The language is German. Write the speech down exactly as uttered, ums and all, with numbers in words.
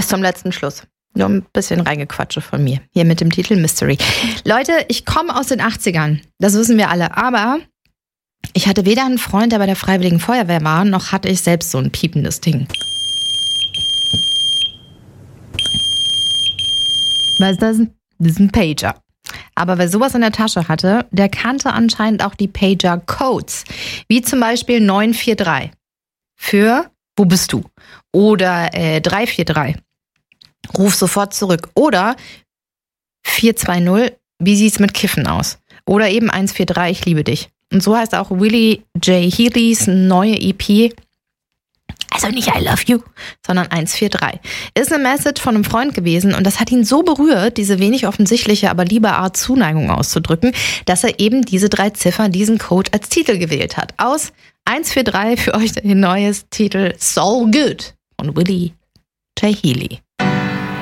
zum letzten Schluss. Nur ein bisschen reingequatsche von mir. Hier mit dem Titel Mystery. Leute, ich komme aus den achtzigern. Das wissen wir alle. Aber ich hatte weder einen Freund, der bei der Freiwilligen Feuerwehr war, noch hatte ich selbst so ein piependes Ding. Was ist das? Das ist ein Pager. Aber wer sowas in der Tasche hatte, der kannte anscheinend auch die Pager-Codes. Wie zum Beispiel neun vier drei für Wo bist du? Oder äh, drei vier drei. Ruf sofort zurück. Oder vier zwei null, wie sieht's mit Kiffen aus? Oder eben eins vier drei, ich liebe dich. Und so heißt auch Willie J. Healys neue E P. Also nicht I love you, sondern eins vier drei. Ist eine Message von einem Freund gewesen und das hat ihn so berührt, diese wenig offensichtliche, aber liebe Art Zuneigung auszudrücken, dass er eben diese drei Ziffern, diesen Code als Titel gewählt hat. Aus eins vier drei für euch ein neues Titel So Good von Willie J. Healy.